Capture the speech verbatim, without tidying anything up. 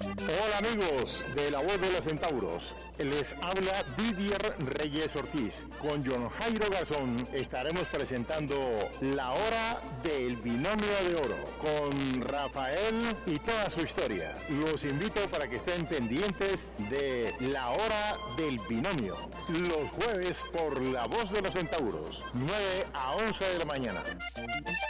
Hola amigos de La Voz de los Centauros, les habla Didier Reyes Ortiz. Con John Jairo Garzón estaremos presentando La Hora del Binomio de Oro con Rafael y toda su historia. Los invito para que estén pendientes de La Hora del Binomio, los jueves por La Voz de los Centauros, nueve a once de la mañana.